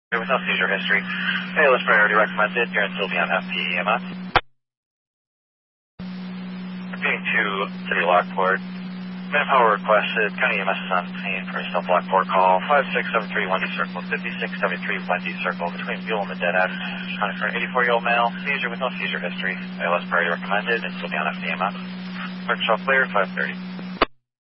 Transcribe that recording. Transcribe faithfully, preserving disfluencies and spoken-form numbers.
With no seizure history. A L S priority recommended. You're in Sylvian F P E M S. Repeating to City Lockport. Manpower requested. County E M S is on scene for a self Lockport call. five six seven three Wendy Circle. fifty-six seventy-three Wendy Circle between Buell and the Dead End. Counting for an eighty-four-year-old male. Seizure with no seizure history. A L S priority recommended in Sylvian F P E M S. Workshop clear, five thirty.